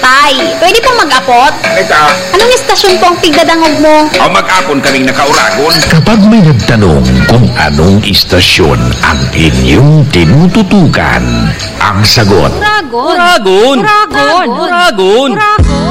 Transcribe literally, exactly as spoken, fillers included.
tay. Pwede pong mag-apot? Eka, Anong istasyon po ang tigdadangog mo? o mag-apon kaming nakauragon. Kapag may nagtanong kung anong istasyon ang inyong tinututukan, ang sagot, Uragon. Uragon! Uragon. Uragon! Uragon.